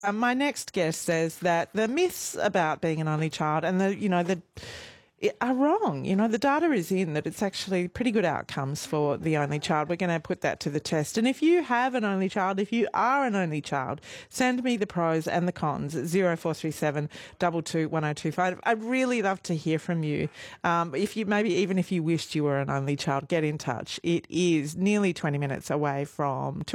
My next guest says that the myths about being an only child and are wrong. The data is in that it's actually pretty good outcomes for the only child. We're going to put that to the test. And if you have an only child, if you are an only child, send me the pros and the cons at 0437 22 1025. I'd really love to hear from you. If you wished you were an only child, get in touch. It is nearly 20 minutes away from